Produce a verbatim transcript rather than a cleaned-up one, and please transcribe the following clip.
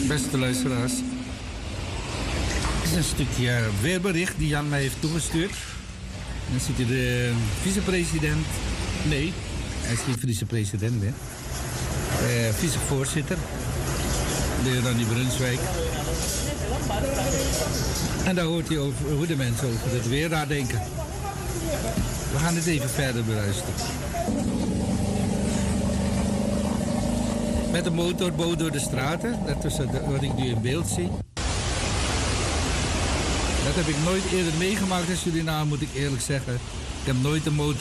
Beste luisteraars. Dit is een stukje weerbericht die Jan mij heeft toegestuurd. Dan ziet u de vicepresident. Nee, hij is niet vicepresident, hè. Uh, vicevoorzitter. De heer Ronnie Brunswijk. En daar hoort hij over hoe de mensen over het weer nadenken. We gaan het even verder beluisteren. Met een motorboot door de straten, dat is wat ik nu in beeld zie. Dat heb ik nooit eerder meegemaakt in Suriname, moet ik eerlijk zeggen. Ik heb nooit een motor